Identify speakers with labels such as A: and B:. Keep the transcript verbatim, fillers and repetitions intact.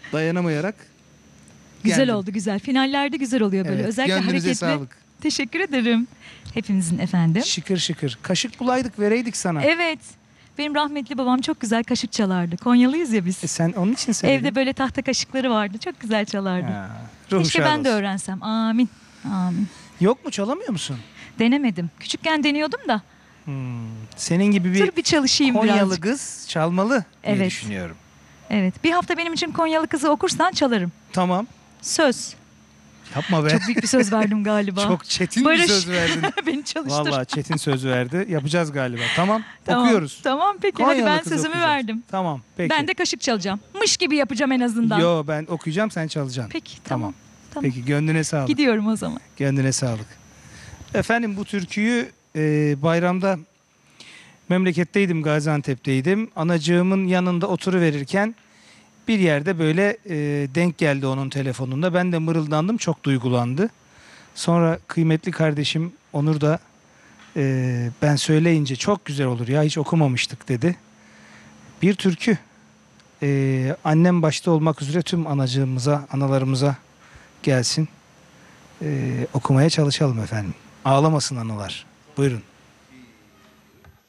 A: dayanamayarak
B: Güzel
A: geldim.
B: oldu, güzel. Finallerde güzel oluyor böyle.
A: Evet,
B: Özellikle
A: gönlünüze
B: hareketli.
A: sağlık.
B: Teşekkür ederim. Hepinizin efendim.
A: Şıkır şıkır. Kaşık bulaydık vereydik sana.
B: Evet. Benim rahmetli babam çok güzel kaşık çalardı. Konyalıyız ya biz.
A: E sen onun için söyledin.
B: Evde böyle tahta kaşıkları vardı. Çok güzel çalardı.
A: Ha, ruhu
B: Keşke
A: şad
B: ben de
A: olsun.
B: öğrensem. Amin. Amin.
A: Yok mu, çalamıyor musun?
B: Denemedim. Küçükken deniyordum da.
A: Hmm, senin gibi bir
B: Dur bir çalışayım
A: Konyalı
B: birazcık.
A: kız çalmalı diye
B: Evet.
A: düşünüyorum.
B: Evet. Bir hafta benim için Konyalı kızı okursan çalarım.
A: Tamam.
B: Söz.
A: Yapma be.
B: Çok büyük bir söz verdim galiba.
A: Çok çetin
B: Barış.
A: bir söz verdin.
B: Beni çalıştır.
A: Vallahi çetin söz verdi. Yapacağız galiba. Tamam.
B: Tamam.
A: Okuyoruz.
B: Tamam peki.
A: Konyalı
B: Hadi ben
A: kız
B: sözümü
A: okuyacağız.
B: verdim.
A: Tamam. Peki.
B: Ben de kaşık çalacağım. Mış gibi yapacağım en azından.
A: Yo, ben okuyacağım, sen çalacaksın.
B: Peki tamam.
A: Tamam.
B: Tamam.
A: Peki, gönlüne sağlık.
B: Gidiyorum o zaman.
A: Gönlüne sağlık. Efendim, bu türküyü e, bayramda memleketteydim, Gaziantep'teydim. Anacığımın yanında oturuverirken bir yerde böyle e, denk geldi onun telefonunda. Ben de mırıldandım, çok duygulandı. Sonra kıymetli kardeşim Onur da e, ben söyleyince çok güzel olur ya, hiç okumamıştık dedi. Bir türkü. E, annem başta olmak üzere tüm anacığımıza, analarımıza gelsin. E, okumaya çalışalım efendim. Ağlamasın analar. Buyurun.